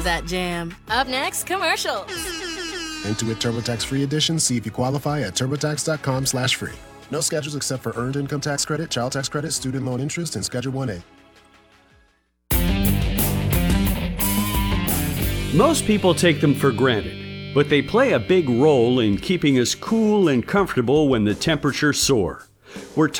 love that jam. Up next, commercials. Intuit TurboTax Free Edition. See if you qualify at turbotax.com/free. No schedules except for earned income tax credit, child tax credit, student loan interest, and Schedule 1A. Most people take them for granted, but they play a big role in keeping us cool and comfortable when the temperatures soar. We're